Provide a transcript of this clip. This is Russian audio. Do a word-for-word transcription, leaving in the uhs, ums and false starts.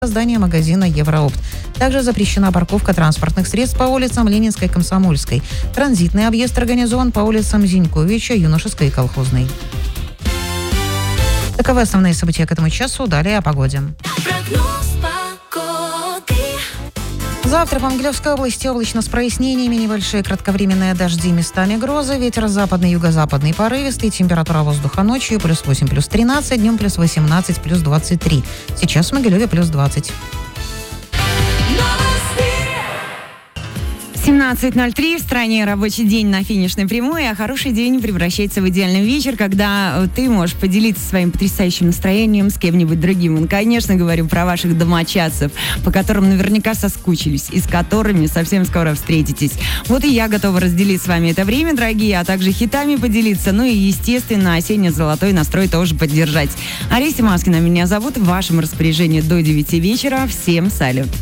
здания магазина «Евроопт». Также запрещена парковка транспортных средств по улицам Ленинской, Комсомольской. Транзитный объезд организован по улицам Зиньковича, Юношеской и Колхозной. Таковы основные события к этому часу. Далее о погоде. Завтра в Могилевской области облачно с прояснениями, небольшие кратковременные дожди, местами грозы, ветер западный, юго-западный порывистый, температура воздуха ночью плюс восемь, плюс тринадцать, днем плюс восемнадцать, плюс двадцать три. Сейчас в Могилеве плюс двадцать. семнадцать ноль три, в стране рабочий день на финишной прямой, а хороший день превращается в идеальный вечер, когда ты можешь поделиться своим потрясающим настроением с кем-нибудь другим. И, конечно, говорю про ваших домочадцев, по которым наверняка соскучились и с которыми совсем скоро встретитесь. Вот и я готова разделить с вами это время, дорогие, а также хитами поделиться, ну и, естественно, осенне-золотой настрой тоже поддержать. Олеся Маскина меня зовут, в вашем распоряжении до девяти вечера. Всем салют!